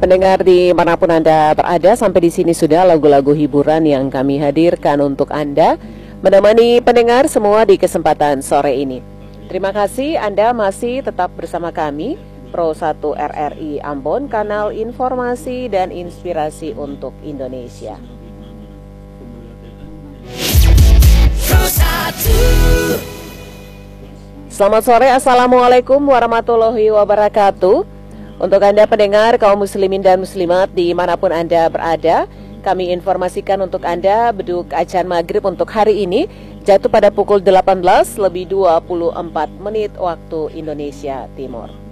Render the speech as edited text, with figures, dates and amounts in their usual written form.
pendengar dimanapun Anda berada, sampai di sini sudah lagu-lagu hiburan yang kami hadirkan untuk Anda, menemani pendengar semua di kesempatan sore ini. Terima kasih Anda masih tetap bersama kami, Pro 1 RRI Ambon, kanal informasi dan inspirasi untuk Indonesia. Selamat sore, Assalamualaikum warahmatullahi wabarakatuh. Untuk Anda pendengar kaum muslimin dan muslimat dimanapun Anda berada, kami informasikan untuk Anda beduk ajan maghrib untuk hari ini jatuh pada pukul 18:24 waktu Indonesia Timur.